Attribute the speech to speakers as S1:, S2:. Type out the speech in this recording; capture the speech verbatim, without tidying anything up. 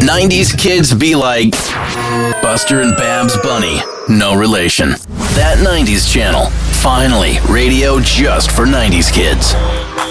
S1: nineties kids be like, Buster and Babs Bunny, no relation. That nineties channel, finally radio just for nineties kids.